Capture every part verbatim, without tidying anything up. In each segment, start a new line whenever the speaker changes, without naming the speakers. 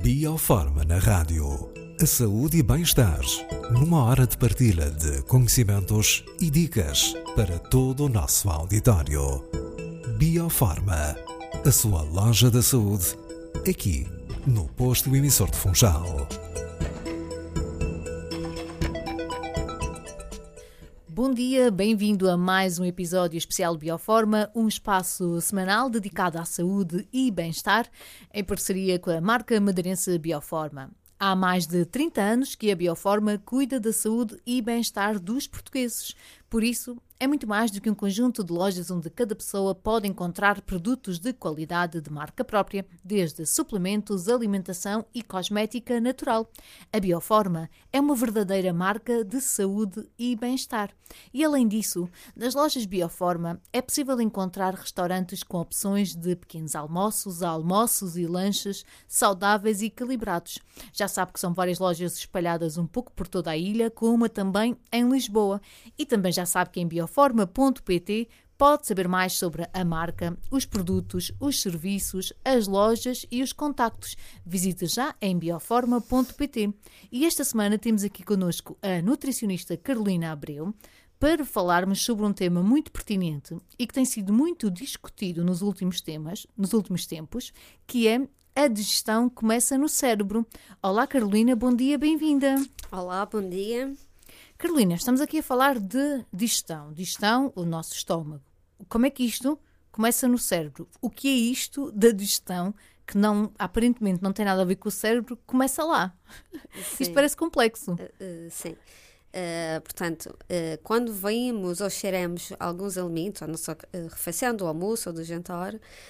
Biofarma na rádio. A saúde e bem-estar. Numa hora de partilha de conhecimentos e dicas para todo o nosso auditório. Biofarma. A sua loja da saúde. Aqui, no posto emissor de Funchal.
Bom dia, bem-vindo a mais um episódio especial de Biofarma, um espaço semanal dedicado à saúde e bem-estar, em parceria com a marca madeirense Biofarma. Há mais de trinta anos que a Biofarma cuida da saúde e bem-estar dos portugueses. Por isso, é muito mais do que um conjunto de lojas onde cada pessoa pode encontrar produtos de qualidade de marca própria, desde suplementos, alimentação e cosmética natural. A Biofarma é uma verdadeira marca de saúde e bem-estar. E além disso, nas lojas Biofarma é possível encontrar restaurantes com opções de pequenos almoços, almoços e lanches saudáveis e equilibrados. Já sabe que são várias lojas espalhadas um pouco por toda a ilha, com uma também em Lisboa. E também já sabe que em biofarma ponto pt pode saber mais sobre a marca, os produtos, os serviços, as lojas e os contactos. Visite já em biofarma ponto pt. E esta semana temos aqui connosco a nutricionista Carolina Abreu para falarmos sobre um tema muito pertinente e que tem sido muito discutido nos últimos temas, nos últimos tempos, que é a digestão começa no cérebro. Olá Carolina, bom dia, bem-vinda.
Olá, bom dia.
Carolina, estamos aqui a falar de digestão. Digestão, o nosso estômago. Como é que isto começa no cérebro? O que é isto da digestão que não, aparentemente não tem nada a ver com o cérebro, começa lá? Sim. Isto parece complexo.
Uh, uh, sim. Uh, portanto, uh, quando vemos ou cheiramos alguns alimentos, a nossa uh, refeição do almoço ou do jantar,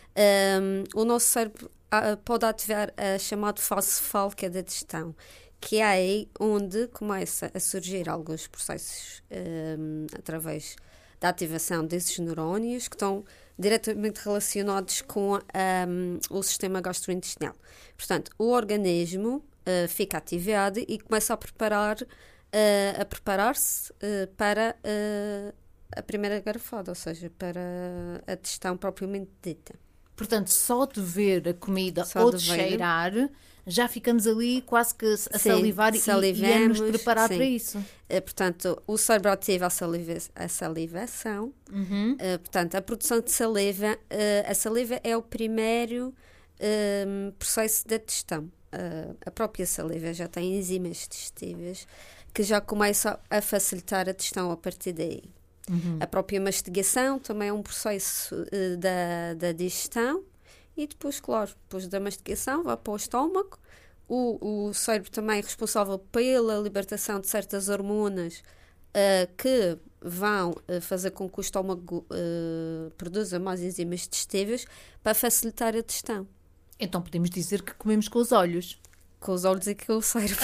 um, o nosso cérebro uh, pode ativar a chamada fase cefálica da digestão, que é aí onde começa a surgir alguns processos um, através da ativação desses neurónios que estão diretamente relacionados com um, o sistema gastrointestinal. Portanto, o organismo uh, fica ativado e começa a preparar, uh, a preparar-se uh, para uh, a primeira garfada, ou seja, para a digestão propriamente dita.
Portanto, só de ver a comida só ou de, de cheirar, já ficamos ali quase que a sim, salivar e, e a nos preparar sim. para isso.
Uh, portanto, o cérebro ativa a, saliva, a salivação.
Uhum.
Uh, portanto, a produção de saliva, uh, a saliva é o primeiro uh, processo da digestão. Uh, a própria saliva já tem enzimas digestivas que já começam a facilitar a digestão a partir daí.
Uhum.
A própria mastigação também é um processo uh, da, da digestão e depois, claro, depois da mastigação vai para o estômago. O, o cérebro também é responsável pela libertação de certas hormonas uh, que vão uh, fazer com que o estômago uh, produza mais enzimas digestivas para facilitar a digestão.
Então podemos dizer que comemos com os olhos.
Com os olhos e com o cérebro.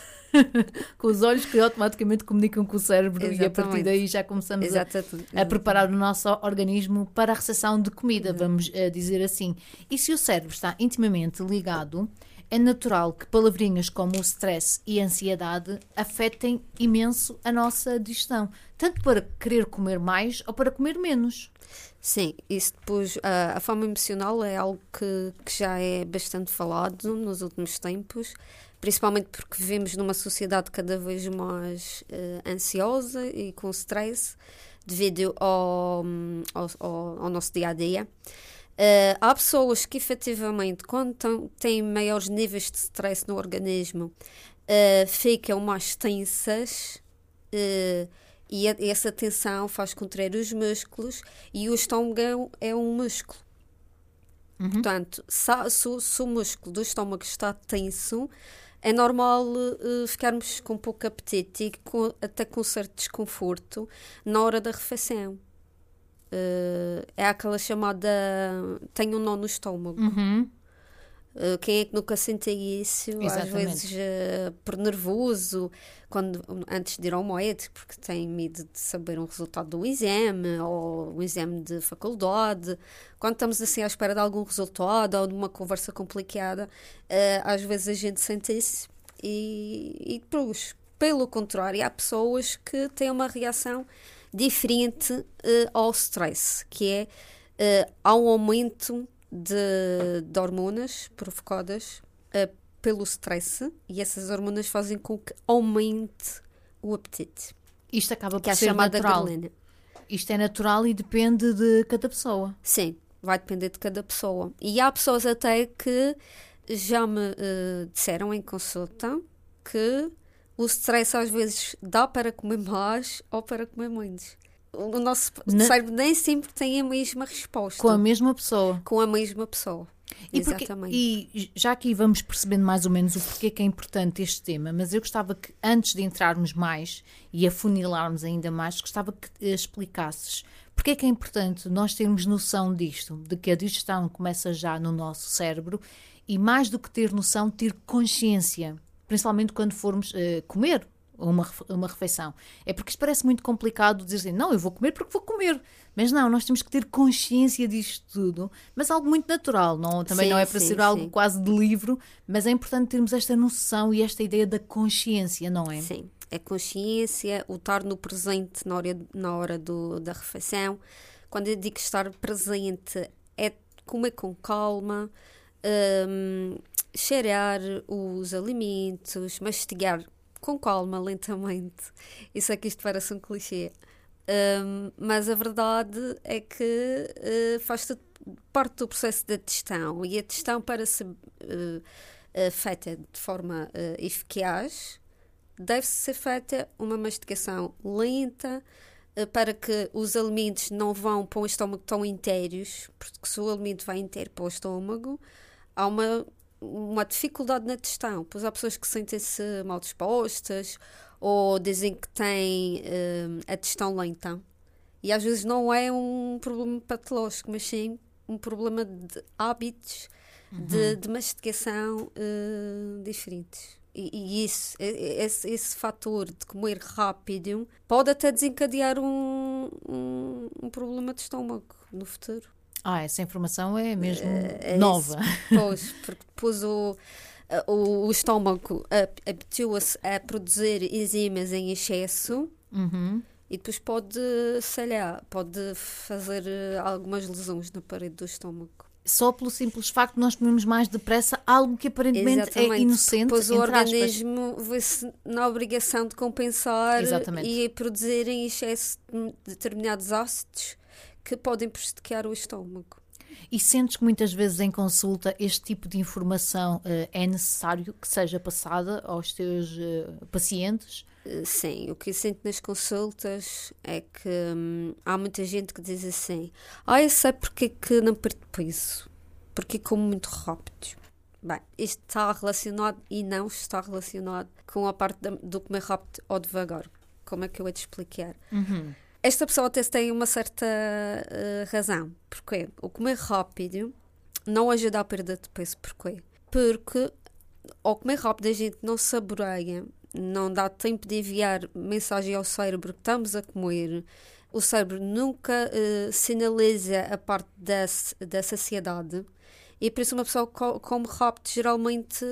Com os olhos que automaticamente comunicam com o cérebro. Exatamente. E a partir daí já começamos
Exatamente.
a, a preparar o nosso organismo para a recepção de comida, uhum. vamos uh, dizer assim. E se o cérebro está intimamente ligado, é natural que palavrinhas como o stress e a ansiedade afetem imenso a nossa digestão, tanto para querer comer mais ou para comer menos.
Sim, isso depois, a, a fome emocional é algo que, que já é bastante falado nos últimos tempos, principalmente porque vivemos numa sociedade cada vez mais uh, ansiosa e com stress devido ao, ao, ao, ao nosso dia-a-dia. Uh, há pessoas que efetivamente, quando tão, têm maiores níveis de stress no organismo, uh, ficam mais tensas uh, e, a, e essa tensão faz contrair os músculos e o estômago é um músculo. Uhum. Portanto, se, se, se o músculo do estômago está tenso, é normal uh, ficarmos com pouco apetite e com, até com certo desconforto na hora da refeição. Uh, é aquela chamada tenho um nó no estômago.
Uhum.
Uh, quem é que nunca sente isso?
Exatamente.
Às vezes uh, por nervoso, quando, antes de ir ao médico, porque tem medo de saber um resultado do exame ou um exame de faculdade. Quando estamos assim à espera de algum resultado ou de uma conversa complicada, uh, às vezes a gente sente isso e, e depois, pelo contrário, há pessoas que têm uma reação diferente uh, ao stress, que é uh, há um aumento de, de hormonas provocadas uh, pelo stress e essas hormonas fazem com que aumente o apetite.
Isto acaba
que
por
é a
ser
chamada
natural.
grelina.
Isto é natural e depende de cada pessoa.
Sim, vai depender de cada pessoa. E há pessoas até que já me uh, disseram em consulta que o stress às vezes dá para comer mais ou para comer menos. O nosso
Na...
cérebro nem sempre tem a mesma resposta.
Com a mesma pessoa.
Com a mesma pessoa.
E, porque, e já aqui vamos percebendo mais ou menos o porquê que é importante este tema, mas eu gostava que, antes de entrarmos mais e afunilarmos ainda mais, gostava que explicasses porque é que é importante nós termos noção disto, de que a digestão começa já no nosso cérebro e, mais do que ter noção, ter consciência, principalmente quando formos uh, comer uma, uma refeição. É porque isto parece muito complicado dizer assim, não, eu vou comer porque vou comer. Mas não, nós temos que ter consciência disto tudo, mas algo muito natural, não, também sim, não é para sim, ser sim. algo quase de livro, mas é importante termos esta noção e esta ideia da consciência, não é?
Sim, a consciência, o estar no presente na hora, na hora do, da refeição. Quando eu digo estar presente, é comer com calma, um, cheirar os alimentos, mastigar com calma, lentamente. Isso é que isto parece um clichê. Um, mas a verdade é que uh, faz tudo parte do processo da digestão, e a digestão, para ser uh, uh, feita de forma uh, eficaz, deve ser feita uma mastigação lenta, uh, para que os alimentos não vão para o estômago tão inteiros, porque se o alimento vai inteiro para o estômago, há uma, uma dificuldade na digestão, pois há pessoas que sentem-se mal dispostas ou dizem que têm uh, a digestão lenta. E às vezes não é um problema patológico, mas sim um problema de hábitos uhum. de, de mastigação uh, diferentes. E, e isso, esse, esse fator de comer rápido pode até desencadear um, um, um problema de estômago no futuro.
Ah, essa informação é mesmo uh, é nova.
Isso, pois, porque depois o... O, o estômago habitua-se a produzir enzimas em excesso
uhum.
e depois pode, sei lá, pode fazer algumas lesões na parede do estômago.
Só pelo simples facto de nós comemos mais depressa algo que aparentemente
Exatamente.
É inocente.
Pois o organismo vê-se na obrigação de compensar
Exatamente.
E produzir em excesso determinados ácidos que podem prejudicar o estômago.
E sentes que muitas vezes em consulta este tipo de informação uh, é necessário que seja passada aos teus uh, pacientes?
Uh, sim, o que eu sinto nas consultas é que hum, há muita gente que diz assim: ah, eu sei porque que não perco peso, porque como muito rápido. Bem, isto está relacionado e não está relacionado com a parte do comer rápido ou devagar. Como é que eu hei de explicar?
Uhum.
Esta pessoa até tem uma certa uh, razão. Porquê? O comer rápido não ajuda à perda de peso. Porquê? Porque ao comer rápido a gente não saboreia, não dá tempo de enviar mensagem ao cérebro que estamos a comer. O cérebro nunca uh, sinaliza a parte da, da saciedade. E por isso uma pessoa que come rápido geralmente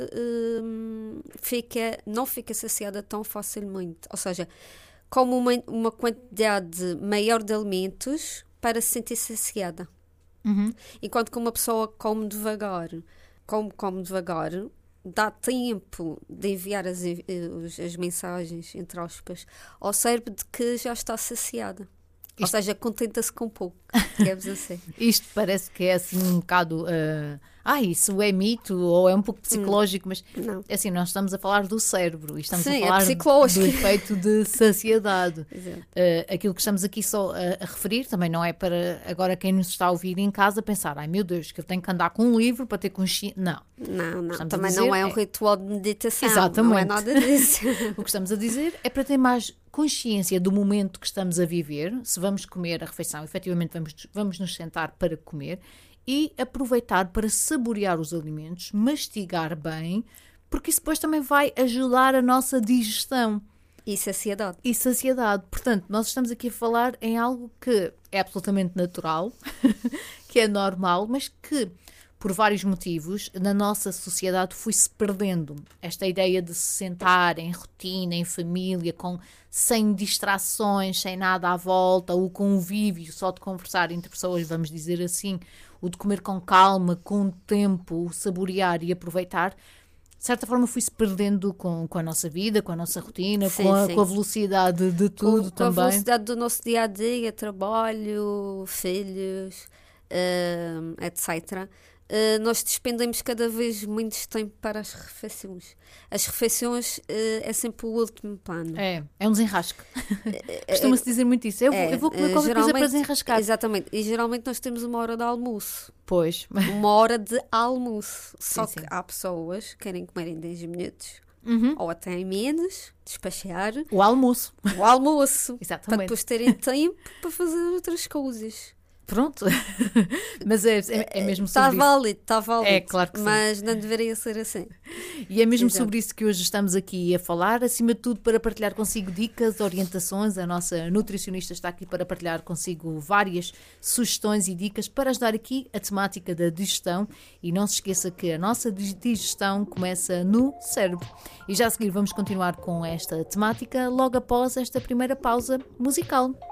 uh, fica, não fica saciada tão facilmente. Ou seja, como uma, uma quantidade maior de alimentos para se sentir saciada.
Uhum.
Enquanto que uma pessoa come devagar, come, come devagar, dá tempo de enviar as, as mensagens, entre aspas, ao cérebro de que já está saciada. Isto... Ou seja, contenta-se com pouco, digamos assim.
Isto parece que é assim um bocado... Uh... Ah, isso é mito ou é um pouco psicológico, mas
não.
Assim, nós estamos a falar do cérebro e estamos
Sim,
a falar
é
do efeito de saciedade.
uh,
aquilo que estamos aqui só a, a referir também não é para agora quem nos está a ouvir em casa pensar, ai meu Deus, que eu tenho que andar com um livro para ter consciência. Não.
Não, não. Também não é um é... ritual de meditação.
Exatamente.
Não é nada disso.
O que estamos a dizer é para ter mais consciência do momento que estamos a viver, se vamos comer a refeição, efetivamente vamos, vamos nos sentar para comer e aproveitar para saborear os alimentos, mastigar bem, porque isso depois também vai ajudar a nossa digestão.
E saciedade.
E saciedade. Portanto, nós estamos aqui a falar em algo que é absolutamente natural, que é normal, mas que, por vários motivos, na nossa sociedade foi-se perdendo. Esta ideia de se sentar em rotina, em família, com, sem distrações, sem nada à volta, o convívio, só de conversar entre pessoas, vamos dizer assim, o de comer com calma, com tempo, saborear e aproveitar, de certa forma foi-se perdendo com, com a nossa vida, com a nossa rotina,
Sim,
com, a,
sim.
com a velocidade de tudo
com, com
também.
a velocidade do nosso dia-a-dia, trabalho, filhos, uh, etcétera. Uh, nós despendemos cada vez menos tempo para as refeições. As refeições uh, é sempre o último plano.
É, é um desenrasque. Costuma-se dizer muito isso. Eu, vou-
É,
eu vou comer
uh,
qualquer coisa para
geralmente-
desenrascar.
Exatamente. E geralmente nós temos uma hora de almoço.
Pois.
Uma hora de almoço. Só
Sim,
que
sim.
há pessoas que querem comer em dez minutos.
Uhum.
Ou até em menos. Despachar
O almoço.
o almoço. Para
Exatamente.
depois terem tempo para fazer outras coisas.
Pronto. Mas é, é, é mesmo
Está
sobre isso.
válido, está válido.
É, claro que sim.
Mas não deveria ser assim.
E é mesmo
Exato.
sobre isso que hoje estamos aqui a falar, acima de tudo para partilhar consigo dicas, orientações. A nossa nutricionista está aqui para partilhar consigo várias sugestões e dicas para ajudar aqui a temática da digestão. E não se esqueça que a nossa digestão começa no cérebro. E já a seguir vamos continuar com esta temática logo após esta primeira pausa musical.